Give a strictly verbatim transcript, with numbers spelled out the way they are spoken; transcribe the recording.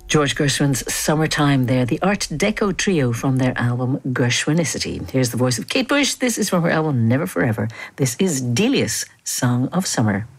George Gershwin's Summertime there, the Art Deco trio from their album Gershwinicity. Here's the voice of Kate Bush. This is from her album Never Forever. This is Delia's Song of Summer.